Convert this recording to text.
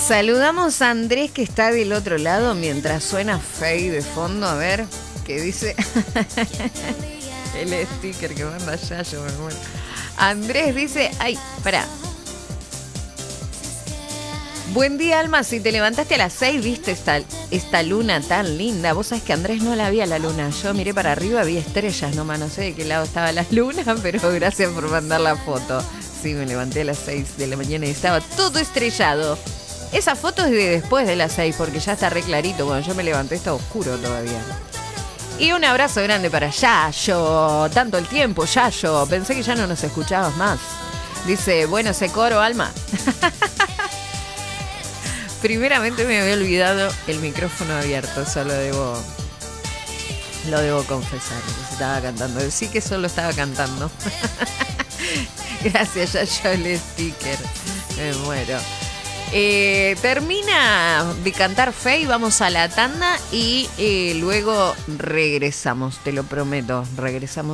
Saludamos a Andrés que está del otro lado mientras suena Fey de fondo. A ver, ¿qué dice? El sticker que manda Yayo, me muero. Andrés dice, ay, pará. Buen día, Alma. Si te levantaste a las 6, viste esta luna tan linda. Vos sabés que Andrés no la vi a la luna. Yo miré para arriba, vi estrellas nomás. No sé de qué lado estaba la luna, pero gracias por mandar la foto. Sí, me levanté a las 6 de la mañana y estaba todo estrellado. Esa foto es de después de las 6, porque ya está re clarito. Cuando yo me levanté está oscuro todavía. Y un abrazo grande para Yayo. Tanto el tiempo, Yayo. Pensé que ya no nos escuchabas más. Dice, bueno, ese coro, Alma. Primeramente me había olvidado el micrófono abierto. Eso lo debo confesar. Que estaba cantando. Sí que solo estaba cantando. Gracias, Yayo, el sticker. Me muero. Termina de cantar Fey, vamos a la tanda y luego regresamos, te lo prometo, regresamos.